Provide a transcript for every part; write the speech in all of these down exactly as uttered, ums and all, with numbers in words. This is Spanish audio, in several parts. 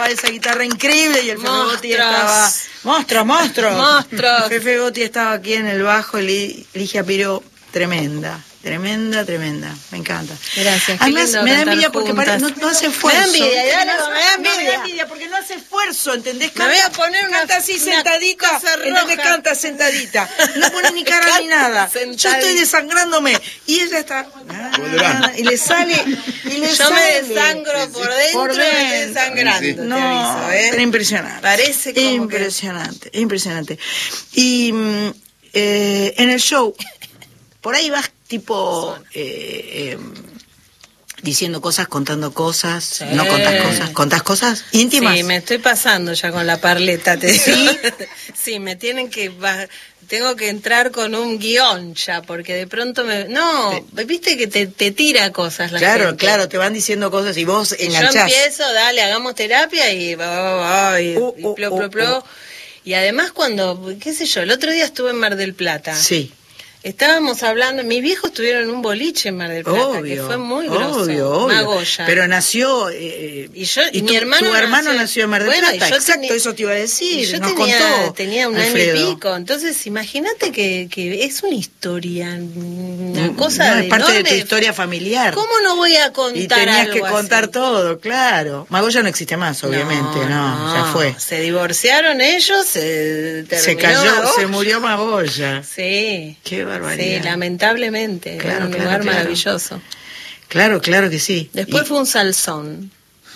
tocaba esa guitarra increíble y el Fefe Gotti estaba... ¡Monstruos, monstruos! ¡Monstruos! Fefe Gotti estaba aquí en el bajo y Ligia Piro, tremenda. Tremenda, tremenda, me encanta. Gracias. Además, me da envidia porque pare, no, no hace esfuerzo. Me da envidia, me, dale, da, me da envidia. me da envidia porque no hace esfuerzo, ¿entendés? Canta, me voy a poner una, canta así una sentadita, ¿entendés? Canta sentadita. No pone ni cara ni nada. Sentadita. Yo estoy desangrándome y ella está... Ah, y le sale... Y le Yo sale, me desangro por dentro, por dentro. me estoy desangrando, sí. No, te aviso, ¿eh? Era impresionante. Parece como impresionante, que... impresionante. Y eh, en el show, por ahí vas tipo eh, eh, diciendo cosas, contando cosas, sí. No contás cosas, contás cosas íntimas. Sí, me estoy pasando ya con la parleta, te digo. ¿Sí? Sí, me tienen que tengo que entrar con un guión ya, porque de pronto me no, sí. Viste que te, te tira cosas la claro, gente. Claro, te van diciendo cosas y vos y enganchás. Yo empiezo, dale, hagamos terapia y va, va, va, y, uh, uh, y plo, plo, plo. Uh, uh. Y además cuando, qué sé yo, el otro día estuve en Mar del Plata. Sí. Estábamos hablando, mis viejos tuvieron un boliche en Mar del Plata, obvio, que fue muy grosso, obvio, obvio. Magoya. Pero nació, eh, y, yo, y, y mi tu, hermano, tu hermano nació, nació en Mar del bueno, Plata, yo exacto, tenía, eso te iba a decir, yo nos tenía, contó tenía un Alfredo. año y pico, entonces imagínate que, que es una historia, una no, cosa no, es parte enorme. de tu historia familiar. ¿Cómo no voy a contar y tenías algo que contar así? todo, claro. Magoya no existe más, obviamente, no, no, no, ya fue. Se divorciaron ellos, se terminó se cayó, Magoya. Se murió Magoya. Sí. Qué barbaridad. Sí, lamentablemente. Claro, era un claro, lugar claro. maravilloso. Claro, claro que sí. Después y... fue un salsón.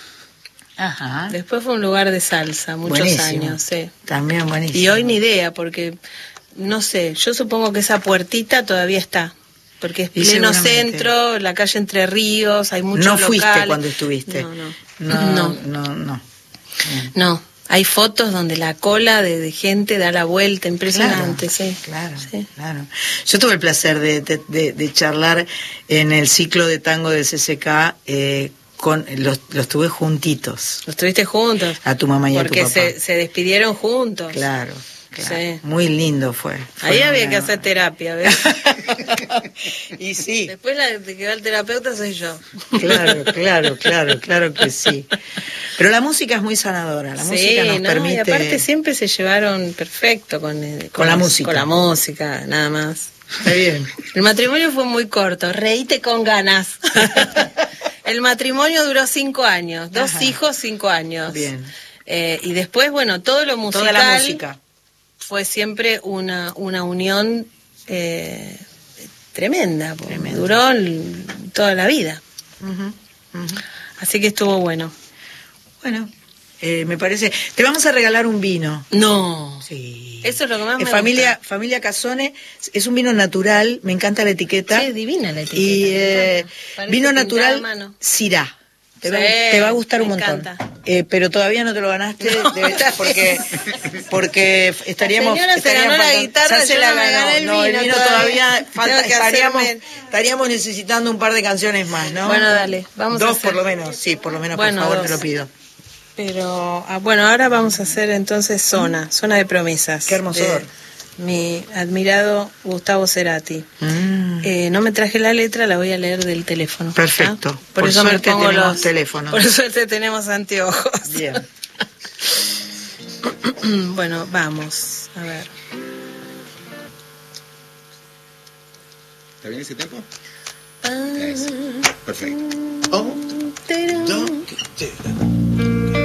Ajá. Después fue un lugar de salsa, muchos buenísimo. años, sí. También buenísimo. Y hoy ni idea, porque, no sé, yo supongo que esa puertita todavía está. Porque es pleno centro, la calle Entre Ríos, hay muchos locales. No fuiste locales. Cuando estuviste. No, no. No, no. No, no. No. no. Hay fotos donde la cola de, de gente da la vuelta, impresionante, claro, sí. Claro, sí. claro. Yo tuve el placer de, de, de, de charlar en el ciclo de tango del C C K, eh, con los, los tuve juntitos. ¿Los tuviste juntos? A tu mamá y Porque a tu papá. Porque se, se despidieron juntos. Claro. Claro. Sí. Muy lindo fue. fue Ahí una... había que hacer terapia, ¿ves? Y sí. Después la que va el terapeuta soy yo. Claro, claro, claro, claro que sí. Pero la música es muy sanadora. La sí, música nos no, permite. Y aparte siempre se llevaron perfecto con, con, con la música. Con la música, nada más. Está bien. El matrimonio fue muy corto. Reíte con ganas. El matrimonio duró cinco años. Dos Ajá. hijos, cinco años. Bien. Eh, y después, bueno, todo lo musical. Toda la música. Fue siempre una, una unión eh, tremenda, tremenda. Duró el, toda la vida. Uh-huh, uh-huh. Así que estuvo bueno. Bueno, eh, me parece... Te vamos a regalar un vino. No. Sí. Eso es lo que más eh, me familia, gusta. Familia Casone, es un vino natural, me encanta la etiqueta. Sí, es divina la etiqueta. Y eh, vino natural Syrah. Te, sí, va, te va a gustar un montón. Eh, pero todavía no te lo ganaste, no. Debe estar porque porque estaríamos. La estaríamos se ganó la guitarra, ya se yo la no me ganó. gané el no, vino, el vino todavía, todavía falta, estaríamos, hacerme... estaríamos necesitando un par de canciones más, ¿no? Bueno, dale, vamos Dos a hacer... por lo menos, sí, por lo menos, bueno, por favor, dos. te lo pido. Pero, ah, bueno, ahora vamos a hacer entonces Zona, ¿Mm? Zona de Promesas. Qué hermosor. Mi admirado Gustavo Cerati. Mm. Eh, no me traje la letra, la voy a leer del teléfono. Perfecto. ¿Ah? Por, por eso suerte me pongo tenemos los teléfonos. Por suerte tenemos anteojos. Bien. Bueno, vamos. A ver. ¿Está bien ese tiempo? Ah, Eso. Perfecto. Oh, dos,